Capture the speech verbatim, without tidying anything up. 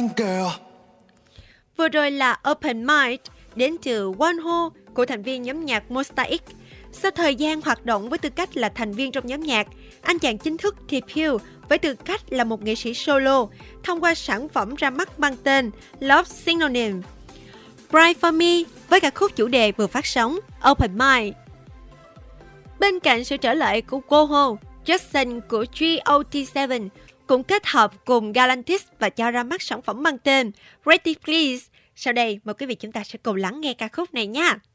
fine girl. Vừa rồi là Open Mind đến từ Wonho của thành viên nhóm nhạc Monsta X. Sau thời gian hoạt động với tư cách là thành viên trong nhóm nhạc, anh chàng chính thức debut với tư cách là một nghệ sĩ solo thông qua sản phẩm ra mắt mang tên Love Synonym. Bright for Me với ca khúc chủ đề vừa phát sóng Open Mind. Bên cạnh sự trở lại của Wonho, Jackson của G O T bảy cũng kết hợp cùng Galantis và cho ra mắt sản phẩm mang tên Ready Please. Sau đây, mời quý vị chúng ta sẽ cùng lắng nghe ca khúc này nha.